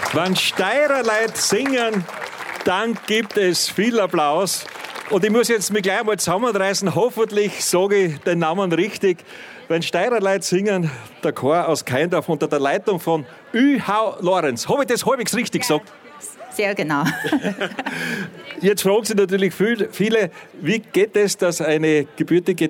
Wenn Steirer Leute singen, dann gibt es viel Applaus. Und ich muss jetzt mich gleich mal zusammenreißen. Hoffentlich sage ich den Namen richtig. Wenn Steirer Leute singen, der Chor aus Keindorf unter der Leitung von Ü.H. Lorenz. Habe ich das halbwegs richtig gesagt? Sehr genau. Jetzt fragen sich natürlich viele, wie geht es, dass eine gebürtige